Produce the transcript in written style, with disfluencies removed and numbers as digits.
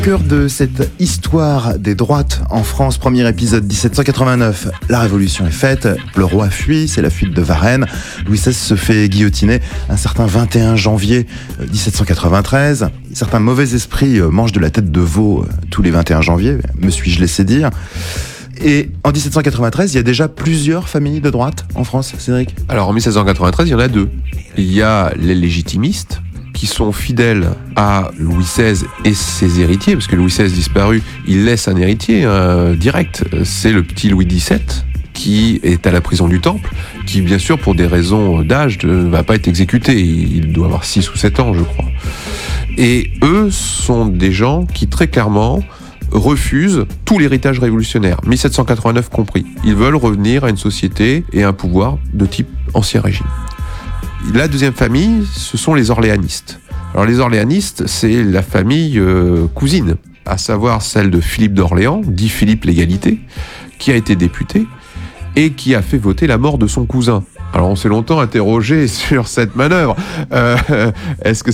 Cœur de cette histoire des droites en France, premier épisode 1789, la Révolution est faite, le roi fuit, c'est la fuite de Varennes, Louis XVI se fait guillotiner un certain 21 janvier 1793, certains mauvais esprits mangent de la tête de veau tous les 21 janvier, me suis-je laissé dire. Et en 1793, il y a déjà plusieurs familles de droite en France, Cédric. Alors en 1793, il y en a deux. Il y a les légitimistes, qui sont fidèles à Louis XVI et ses héritiers, parce que Louis XVI disparu, il laisse un héritier direct, c'est le petit Louis XVII, qui est à la prison du Temple, qui bien sûr pour des raisons d'âge ne va pas être exécuté, il doit avoir 6 ou 7 ans je crois. Et eux sont des gens qui très clairement refusent tout l'héritage révolutionnaire, 1789 compris. Ils veulent revenir à une société et un pouvoir de type Ancien Régime. La deuxième famille, ce sont les orléanistes. Alors les orléanistes, c'est la famille cousine, à savoir celle de Philippe d'Orléans, dit Philippe l'Égalité, qui a été député et qui a fait voter la mort de son cousin. Alors on s'est longtemps interrogé sur cette manœuvre. Est-ce que